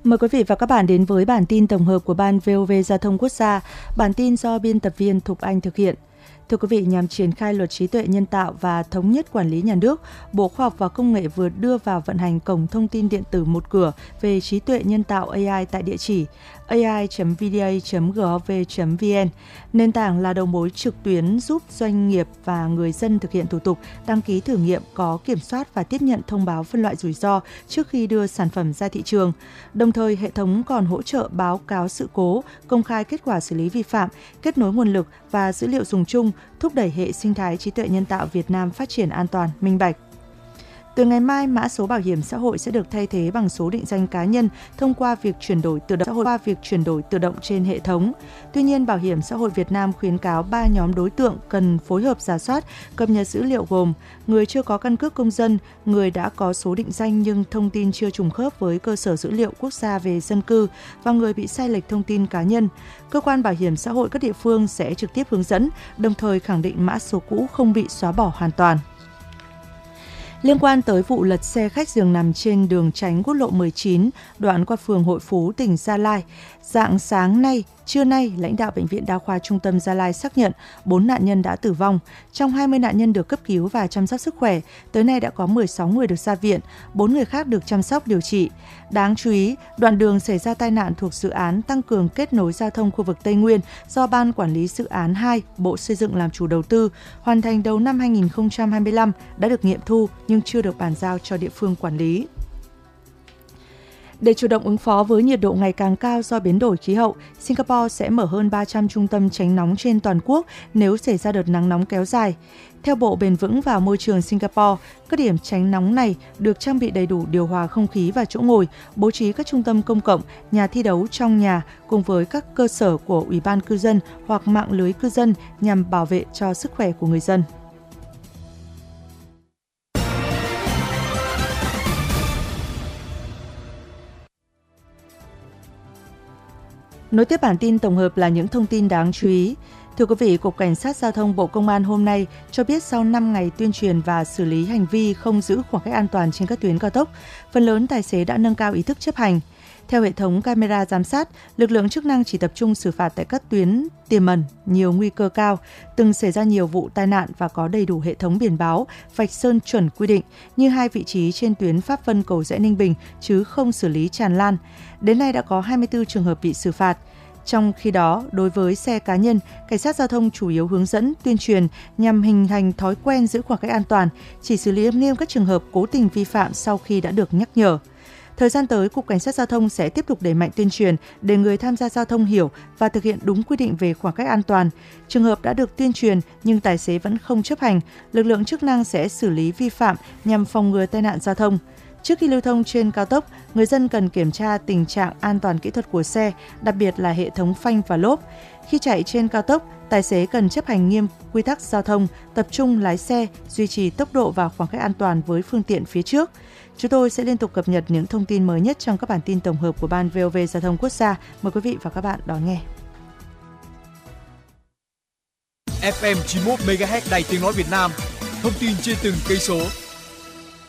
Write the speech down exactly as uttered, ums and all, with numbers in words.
Mời quý vị và các bạn đến với bản tin tổng hợp của Ban vê o vê Giao thông Quốc gia. Bản tin do biên tập viên Thục Anh thực hiện. Thưa quý vị, nhằm triển khai luật trí tuệ nhân tạo và thống nhất quản lý nhà nước, Bộ Khoa học và Công nghệ vừa đưa vào vận hành cổng thông tin điện tử một cửa về trí tuệ nhân tạo a i tại địa chỉ a i chấm v d a chấm gov chấm v n. Nền tảng là đầu mối trực tuyến giúp doanh nghiệp và người dân thực hiện thủ tục đăng ký thử nghiệm, có kiểm soát và tiếp nhận thông báo phân loại rủi ro trước khi đưa sản phẩm ra thị trường. Đồng thời, hệ thống còn hỗ trợ báo cáo sự cố, công khai kết quả xử lý vi phạm, kết nối nguồn lực và dữ liệu dùng chung, thúc đẩy hệ sinh thái trí tuệ nhân tạo Việt Nam phát triển an toàn, minh bạch. Từ ngày mai, mã số bảo hiểm xã hội sẽ được thay thế bằng số định danh cá nhân thông qua việc chuyển đổi tự động qua việc chuyển đổi tự động trên hệ thống. Tuy nhiên, Bảo hiểm xã hội Việt Nam khuyến cáo ba nhóm đối tượng cần phối hợp rà soát, cập nhật dữ liệu gồm người chưa có căn cước công dân, người đã có số định danh nhưng thông tin chưa trùng khớp với cơ sở dữ liệu quốc gia về dân cư và người bị sai lệch thông tin cá nhân. Cơ quan Bảo hiểm xã hội các địa phương sẽ trực tiếp hướng dẫn, đồng thời khẳng định mã số cũ không bị xóa bỏ hoàn toàn. Liên quan tới vụ lật xe khách giường nằm trên đường tránh quốc lộ mười chín, đoạn qua phường Hội Phú, tỉnh Gia Lai, rạng sáng nay, trưa nay, lãnh đạo Bệnh viện Đa khoa Trung tâm Gia Lai xác nhận bốn nạn nhân đã tử vong. Trong hai mươi nạn nhân được cấp cứu và chăm sóc sức khỏe, tới nay đã có mười sáu người được ra viện, bốn người khác được chăm sóc điều trị. Đáng chú ý, đoạn đường xảy ra tai nạn thuộc dự án tăng cường kết nối giao thông khu vực Tây Nguyên do Ban Quản lý Dự án hai, Bộ Xây dựng làm chủ đầu tư, hoàn thành đầu năm hai nghìn không trăm hai mươi lăm, đã được nghiệm thu nhưng chưa được bàn giao cho địa phương quản lý. Để chủ động ứng phó với nhiệt độ ngày càng cao do biến đổi khí hậu, Singapore sẽ mở hơn ba trăm trung tâm tránh nóng trên toàn quốc nếu xảy ra đợt nắng nóng kéo dài. Theo Bộ Bền vững và Môi trường Singapore, các điểm tránh nóng này được trang bị đầy đủ điều hòa không khí và chỗ ngồi, bố trí các trung tâm công cộng, nhà thi đấu trong nhà cùng với các cơ sở của Ủy ban cư dân hoặc mạng lưới cư dân nhằm bảo vệ cho sức khỏe của người dân. Nối tiếp bản tin tổng hợp là những thông tin đáng chú ý. Thưa quý vị, Cục Cảnh sát Giao thông Bộ Công an hôm nay cho biết sau năm ngày tuyên truyền và xử lý hành vi không giữ khoảng cách an toàn trên các tuyến cao tốc, phần lớn tài xế đã nâng cao ý thức chấp hành. Theo hệ thống camera giám sát, lực lượng chức năng chỉ tập trung xử phạt tại các tuyến tiềm ẩn nhiều nguy cơ cao, từng xảy ra nhiều vụ tai nạn và có đầy đủ hệ thống biển báo, vạch sơn chuẩn quy định như hai vị trí trên tuyến Pháp Vân Cầu Giẽ Ninh Bình chứ không xử lý tràn lan. Đến nay đã có hai mươi tư trường hợp bị xử phạt. Trong khi đó, đối với xe cá nhân, Cảnh sát Giao thông chủ yếu hướng dẫn, tuyên truyền nhằm hình thành thói quen giữ khoảng cách an toàn, chỉ xử lý nghiêm các trường hợp cố tình vi phạm sau khi đã được nhắc nhở. Thời gian tới, Cục Cảnh sát Giao thông sẽ tiếp tục đẩy mạnh tuyên truyền để người tham gia giao thông hiểu và thực hiện đúng quy định về khoảng cách an toàn. Trường hợp đã được tuyên truyền nhưng tài xế vẫn không chấp hành, lực lượng chức năng sẽ xử lý vi phạm nhằm phòng ngừa tai nạn giao thông. Trước khi lưu thông trên cao tốc, người dân cần kiểm tra tình trạng an toàn kỹ thuật của xe, đặc biệt là hệ thống phanh và lốp. Khi chạy trên cao tốc, tài xế cần chấp hành nghiêm quy tắc giao thông, tập trung lái xe, duy trì tốc độ và khoảng cách an toàn với phương tiện phía trước. Chúng tôi sẽ liên tục cập nhật những thông tin mới nhất trong các bản tin tổng hợp của Ban vê o vê Giao thông Quốc gia. Mời quý vị và các bạn đón nghe. ép em chín mươi mốt mê ga héc Đài Tiếng nói Việt Nam, thông tin trên từng cây số.